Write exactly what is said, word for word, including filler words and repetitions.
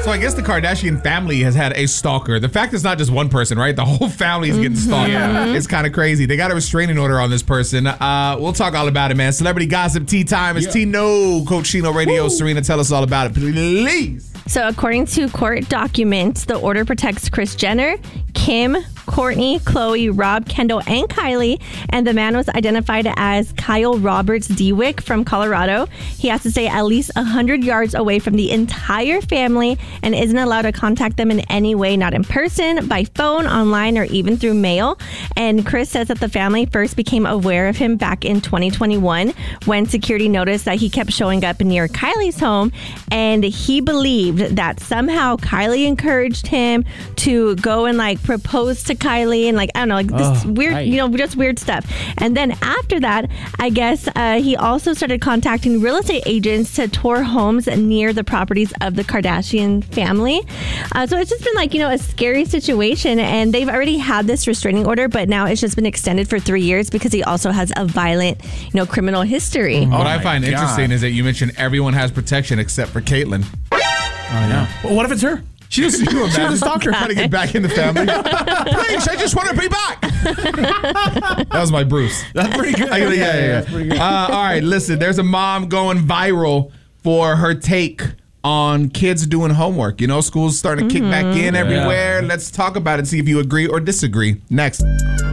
So I guess the Kardashian family has had a stalker. The fact it's not just one person, right? The whole family is getting stalked. Yeah. It's kind of crazy. They got a restraining order on this person. Uh, we'll talk all about it, man. Celebrity gossip tea time. It's Yeah. Tino, Coach Chino Radio. Woo. Serena, tell us all about it, please. So according to court documents, the order protects Kris Jenner, Kim, Kourtney, Khloe, Rob, Kendall, and Kylie. And the man was identified as Kyle Roberts Dewick from Colorado. He has to stay at least one hundred yards away from the entire family and isn't allowed to contact them in any way, not in person, by phone, online, or even through mail. And Kris says that the family first became aware of him back in twenty twenty-one when security noticed that he kept showing up near Kylie's home. And he believed that somehow Kylie encouraged him to go and like propose to Kylie and like, I don't know, like this Oh, weird, right. you know, just weird stuff. And then after that, I guess uh, he also started contacting real estate agents to tour homes near the properties of the Kardashian family. Uh, so it's just been like, you know, a scary situation. And they've already had this restraining order, but now it's just been extended for three years because he also has a violent, you know, criminal history. What Oh I my find God. interesting is that you mentioned everyone has protection except for Caitlyn. I know. Well, what if it's her? She was, you was a stalker. trying to get back in the family. Please, I just want to be back. That was my Bruce. That's pretty good. I- yeah, yeah, yeah. That's pretty good. Uh, all right, listen, there's a mom going viral for her take on kids doing homework. You know, school's starting to kick back in everywhere. Let's talk about it, see if you agree or disagree. Next.